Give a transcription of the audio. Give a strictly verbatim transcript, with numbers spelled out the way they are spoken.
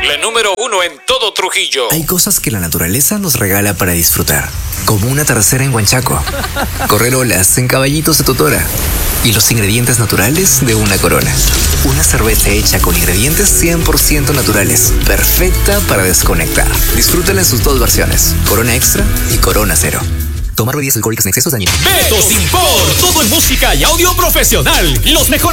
la número uno en todo Trujillo. Hay cosas que la naturaleza nos regala para disfrutar, como una tercera en Huanchaco, correr olas en caballitos de Totora y los ingredientes naturales de una Corona. Una cerveza hecha con ingredientes cien por ciento naturales, perfecta para desconectar. Disfrútala en sus dos versiones, Corona Extra y Corona Cero. Tomar bebidas alcohólicas en exceso es dañino. Betos Import, todo en música y audio profesional. Los mejores